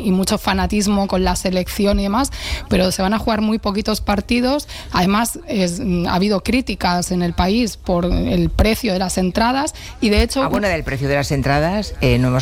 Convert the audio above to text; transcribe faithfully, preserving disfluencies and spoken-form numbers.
y mucho fanatismo con la selección y demás, pero se van a jugar muy poquitos partidos. Además, es, ha habido críticas en el país por el precio de las entradas y de hecho... Ah, bueno, del precio de las entradas eh, no hemos